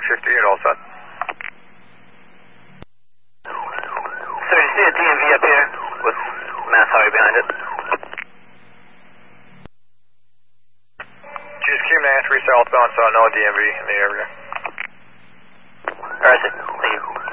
58, all set. Sir, you see a DMV up here with Mass Highway behind it? GSQ 93 southbound, so no DMV in the area. Alright, sir. Thank you.